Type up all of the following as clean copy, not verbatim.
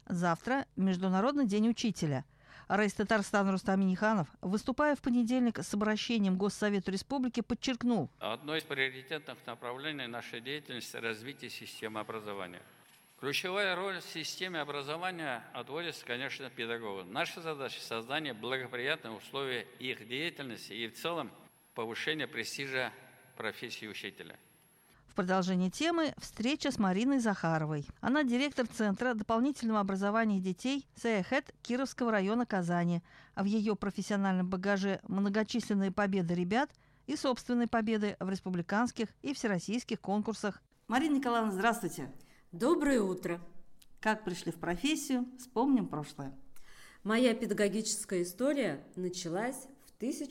Завтра Международный день учителя. Раис Татарстана Рустам Минниханов, выступая в понедельник с обращением к Госсовету Республики, подчеркнул: одно из приоритетных направлений нашей деятельности – развитие системы образования. Ключевая роль в системе образования отводится, конечно, педагогам. Наша задача – создание благоприятных условий их деятельности и в целом повышение престижа профессии учителя. В продолжение темы встреча с Мариной Захаровой. Она директор Центра дополнительного образования детей Саяхэт Кировского района Казани. А в ее профессиональном багаже многочисленные победы ребят и собственные победы в республиканских и всероссийских конкурсах. Марина Николаевна, здравствуйте. Доброе утро. Как пришли в профессию? Вспомним прошлое. Моя педагогическая история началась в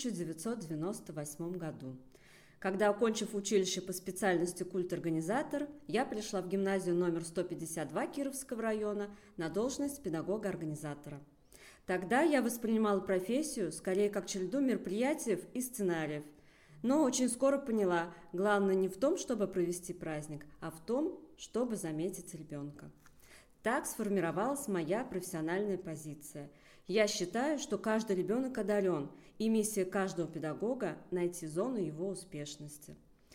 1998 году. Когда, окончив училище по специальности культорганизатор, я пришла в гимназию номер 152 Кировского района на должность педагога-организатора. Тогда я воспринимала профессию скорее как череду мероприятий и сценариев. Но очень скоро поняла, главное не в том, чтобы провести праздник, а в том, чтобы заметить ребенка. Так сформировалась моя профессиональная позиция. Я считаю, что каждый ребенок одарен, и миссия каждого педагога – найти зону его успешности.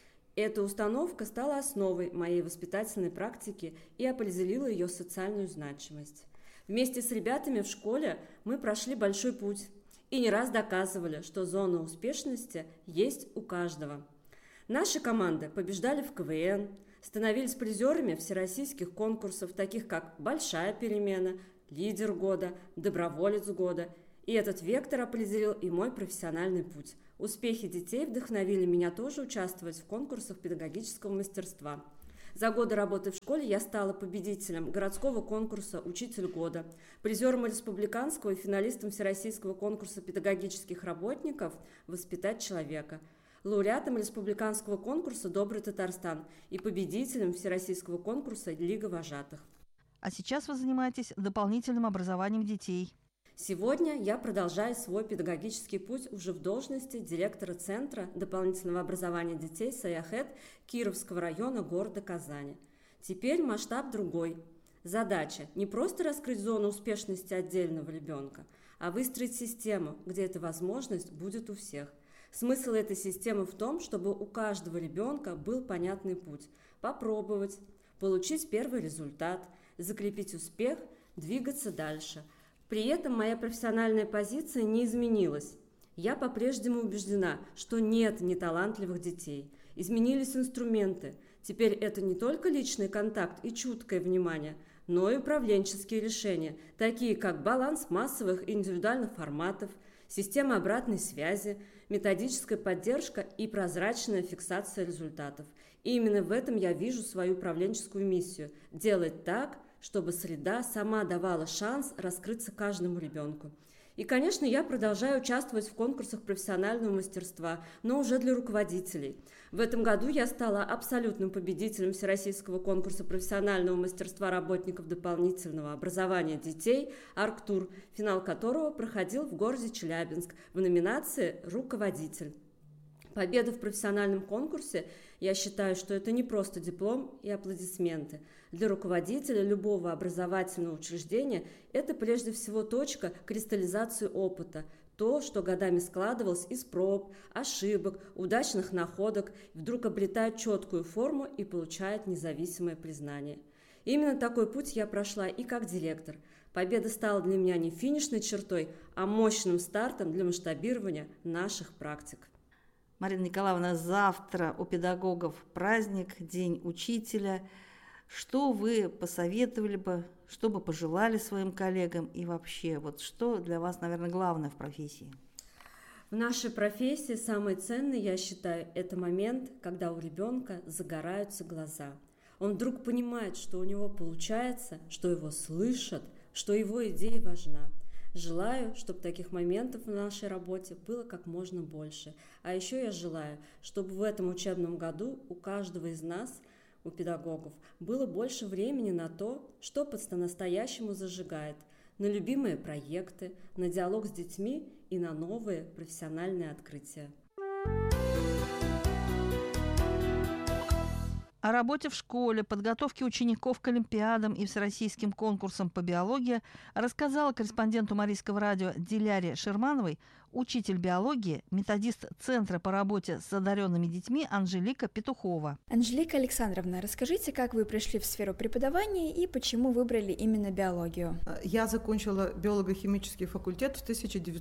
Эта установка стала основой моей воспитательной практики и определила ее социальную значимость. Вместе с ребятами в школе мы прошли большой путь и не раз доказывали, что зона успешности есть у каждого. Наши команды побеждали в КВН, становились призерами всероссийских конкурсов, таких как «Большая перемена», «Лидер года», «Доброволец года». И этот вектор определил и мой профессиональный путь. Успехи детей вдохновили меня тоже участвовать в конкурсах педагогического мастерства. За годы работы в школе я стала победителем городского конкурса «Учитель года», призером республиканского и финалистом всероссийского конкурса педагогических работников «Воспитать человека», лауреатом республиканского конкурса «Добрый Татарстан» и победителем всероссийского конкурса «Лига вожатых». А сейчас вы занимаетесь дополнительным образованием детей. Сегодня я продолжаю свой педагогический путь уже в должности директора Центра дополнительного образования детей Саяхэт Кировского района города Казани. Теперь масштаб другой. Задача не просто раскрыть зону успешности отдельного ребенка, а выстроить систему, где эта возможность будет у всех. Смысл этой системы в том, чтобы у каждого ребенка был понятный путь. Попробовать, получить первый результат, закрепить успех, двигаться дальше. При этом моя профессиональная позиция не изменилась. Я по-прежнему убеждена, что нет неталантливых детей. Изменились инструменты. Теперь это не только личный контакт и чуткое внимание, но и управленческие решения, такие как баланс массовых и индивидуальных форматов, система обратной связи, методическая поддержка и прозрачная фиксация результатов. И именно в этом я вижу свою управленческую миссию – делать так, чтобы среда сама давала шанс раскрыться каждому ребенку. И, конечно, я продолжаю участвовать в конкурсах профессионального мастерства, но уже для руководителей. В этом году я стала абсолютным победителем Всероссийского конкурса профессионального мастерства работников дополнительного образования детей «Арктур», финал которого проходил в городе Челябинск в номинации «Руководитель». Победа в профессиональном конкурсе, я считаю, что это не просто диплом и аплодисменты. Для руководителя любого образовательного учреждения это прежде всего точка кристаллизации опыта, то, что годами складывалось из проб, ошибок, удачных находок, вдруг обретает четкую форму и получает независимое признание. Именно такой путь я прошла и как директор. Победа стала для меня не финишной чертой, а мощным стартом для масштабирования наших практик. Марина Николаевна, завтра у педагогов праздник, День учителя. Что вы посоветовали бы, что бы пожелали своим коллегам и вообще, что для вас, наверное, главное в профессии? В нашей профессии самый ценный, я считаю, это момент, когда у ребенка загораются глаза. Он вдруг понимает, что у него получается, что его слышат, что его идея важна. Желаю, чтобы таких моментов в нашей работе было как можно больше. А еще я желаю, чтобы в этом учебном году у каждого из нас, у педагогов, было больше времени на то, что по-настоящему зажигает, на любимые проекты, на диалог с детьми и на новые профессиональные открытия. О работе в школе, подготовке учеников к олимпиадам и всероссийским конкурсам по биологии рассказала корреспонденту Марийского радио Диляре Шермановой учитель биологии, методист Центра по работе с одаренными детьми Анжелика Петухова. Анжелика Александровна, расскажите, как вы пришли в сферу преподавания и почему выбрали именно биологию? Я закончила биолого-химический факультет в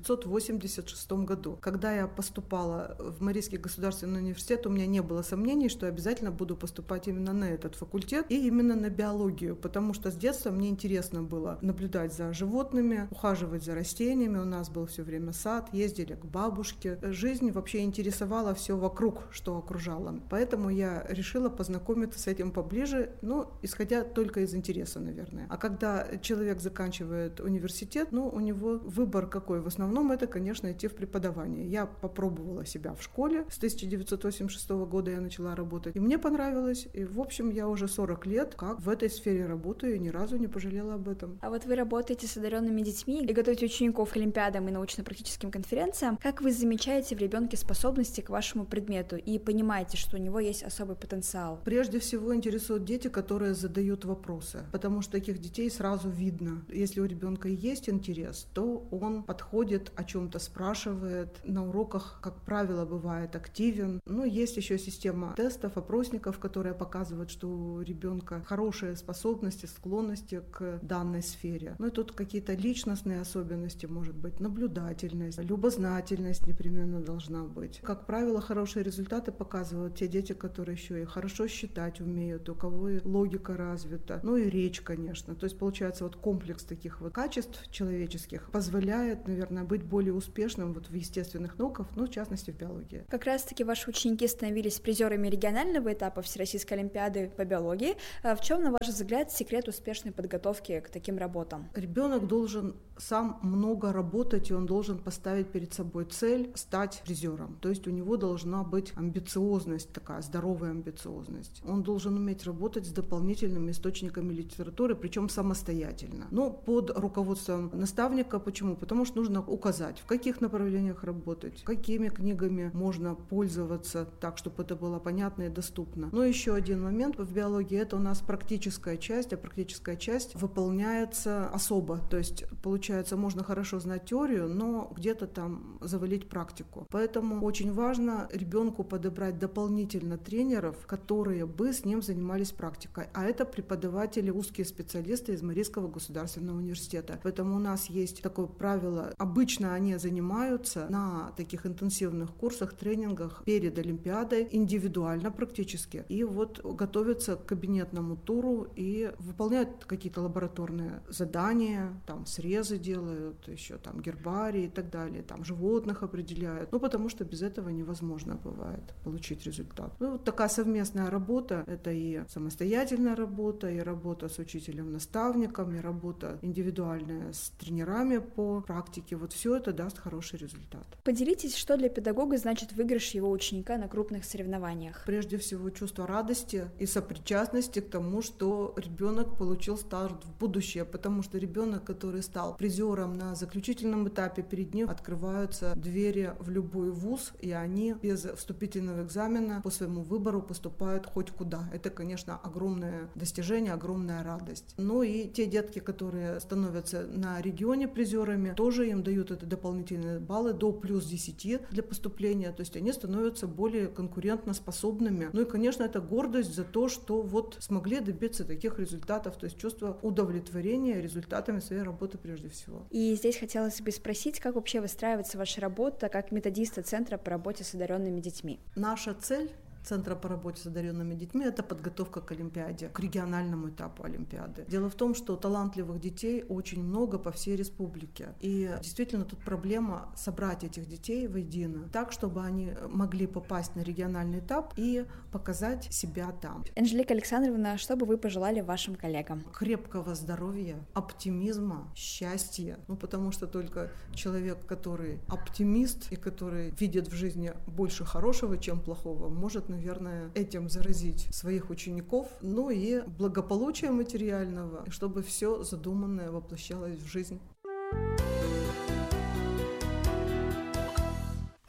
1986 году. Когда я поступала в Марийский государственный университет, у меня не было сомнений, что обязательно буду поступать именно на этот факультет и именно на биологию, потому что с детства мне интересно было наблюдать за животными, ухаживать за растениями. У нас был все время сад, ездили к бабушке. Жизнь вообще интересовала все вокруг, что окружало. Поэтому я решила познакомиться с этим поближе, исходя только из интереса, наверное. А когда человек заканчивает университет, у него выбор какой? В основном это, конечно, идти в преподавание. Я попробовала себя в школе. С 1986 года я начала работать. И мне понравилось. И, в общем, я уже 40 лет как в этой сфере работаю и ни разу не пожалела об этом. А вот вы работаете с одаренными детьми и готовите учеников к олимпиадам и научно-практическим конференциям. Как вы замечаете в ребенке способности к вашему предмету и понимаете, что у него есть особый потенциал? Прежде всего интересуют дети, которые задают вопросы, потому что таких детей сразу видно. Если у ребенка есть интерес, то он подходит, о чем-то спрашивает. На уроках, как правило, бывает активен. Есть еще система тестов, опросников, которые показывают, что у ребенка хорошие способности, склонности к данной сфере. И тут какие-то личностные особенности, может быть, наблюдательность, любознательность непременно должна быть. Как правило, хорошие результаты показывают те дети, которые еще и хорошо считать умеют, у кого и логика развита, и речь, конечно. То есть получается комплекс таких качеств человеческих позволяет, наверное, быть более успешным в естественных науках, в частности в биологии. Как раз-таки ваши ученики становились призерами регионального этапа Всероссийской олимпиады по биологии. В чем, на ваш взгляд, секрет успешной подготовки к таким работам? Ребенок должен сам много работать, и он должен поставить перед собой цель стать призером. То есть у него должна быть амбициозность, такая здоровая амбициозность. Он должен уметь работать с дополнительными источниками литературы, причем самостоятельно. Под руководством наставника. Почему? Потому что нужно указать, в каких направлениях работать, какими книгами можно пользоваться так, чтобы это было понятно и доступно. Но еще один момент в биологии — это у нас практическая часть, а практическая часть выполняется особо. То есть, получается, можно хорошо знать теорию, но где-то там завалить практику. Поэтому очень важно ребенку подобрать дополнительно тренеров, которые бы с ним занимались практикой. А это преподаватели, узкие специалисты из Марийского государственного университета. Поэтому у нас есть такое правило. Обычно они занимаются на таких интенсивных курсах, тренингах перед олимпиадой, индивидуально практически. И готовятся к кабинетному туру и выполняют какие-то лабораторные задания, там срезы делают, еще там гербарий и так далее, там животных определяют, потому что без этого невозможно бывает получить результат. Такая совместная работа — это и самостоятельная работа, и работа с учителем-наставником, и работа индивидуальная с тренерами по практике. Все это даст хороший результат. Поделитесь, что для педагога значит выигрыш его ученика на крупных соревнованиях? Прежде всего, чувство радости и сопричастности к тому, что ребенок получил старт в будущее, потому что ребенок, который стал призером на заключительном этапе, перед ним открываются двери в любой вуз, и они без вступительного экзамена по своему выбору поступают хоть куда. Это, конечно, огромное достижение, огромная радость. И те детки, которые становятся на регионе призерами, тоже им дают это дополнительные баллы до плюс 10 для поступления, то есть они становятся более конкурентоспособными. И, конечно, это гордость за то, что смогли добиться таких результатов, то есть чувство удовлетворения результатами своей работы прежде всего. И здесь хотелось бы спросить, как вообще выстраивается ваша работа как методиста Центра по работе с одаренными детьми? Наша цель Центра по работе с одаренными детьми — это подготовка к Олимпиаде, к региональному этапу Олимпиады. Дело в том, что талантливых детей очень много по всей республике. И действительно тут проблема собрать этих детей воедино, так, чтобы они могли попасть на региональный этап и показать себя там. Анжелика Александровна, что бы вы пожелали вашим коллегам? Крепкого здоровья, оптимизма, счастья. Потому что только человек, который оптимист и который видит в жизни больше хорошего, чем плохого, может, наверное, этим заразить своих учеников, и благополучия материального, чтобы все задуманное воплощалось в жизнь.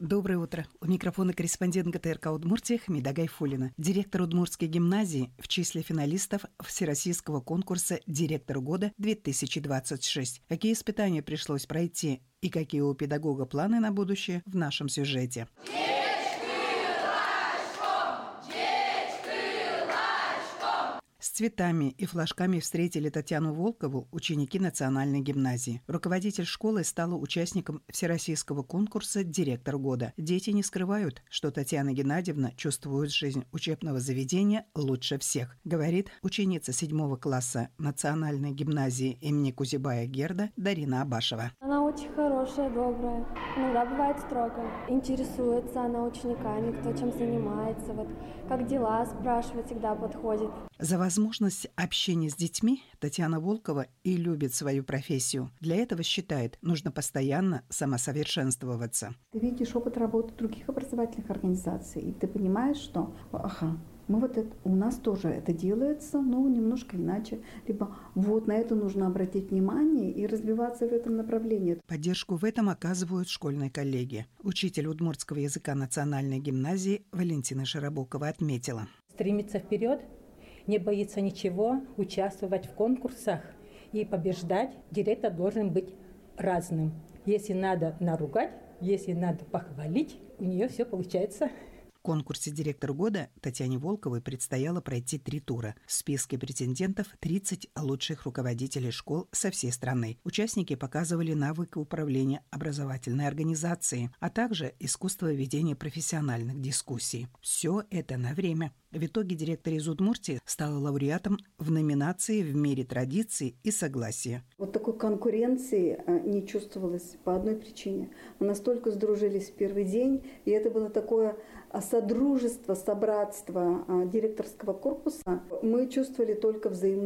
Доброе утро. У микрофона корреспондент ГТРК Удмуртия Хамида Гайфуллина. Директор Удмуртской гимназии в числе финалистов Всероссийского конкурса «Директор года-2026». Какие испытания пришлось пройти и какие у педагога планы на будущее в нашем сюжете. С цветами и флажками встретили Татьяну Волкову ученики Национальной гимназии. Руководитель школы стала участником Всероссийского конкурса «Директор года». Дети не скрывают, что Татьяна Геннадьевна чувствует жизнь учебного заведения лучше всех, говорит ученица 7 класса Национальной гимназии имени Кузибая Герда Дарина Абашева. Она очень хорошая, добрая, иногда бывает строгая. Интересуется она учениками, кто чем занимается, как дела, спрашивает, всегда подходит. За возможность общения с детьми Татьяна Волкова и любит свою профессию. Для этого, считает, нужно постоянно самосовершенствоваться. Ты видишь опыт работы других образовательных организаций, и ты понимаешь, что у нас тоже это делается, но немножко иначе. Либо на это нужно обратить внимание и развиваться в этом направлении. Поддержку в этом оказывают школьные коллеги. Учитель удмуртского языка Национальной гимназии Валентина Широбокова отметила. Стремиться вперед, не боится ничего, участвовать в конкурсах и побеждать. Директор должен быть разным. Если надо наругать, если надо похвалить, у нее все получается. В конкурсе «Директор года» Татьяне Волковой предстояло пройти 3 тура. В списке претендентов 30 лучших руководителей школ со всей страны. Участники показывали навыки управления образовательной организацией, а также искусство ведения профессиональных дискуссий. Все это на время. В итоге директор из Удмуртии стала лауреатом в номинации «В мире традиций и согласия». Такой конкуренции не чувствовалось по одной причине. Мы настолько сдружились в первый день, и это было такое содружество, собратство директорского корпуса. Мы чувствовали только взаимную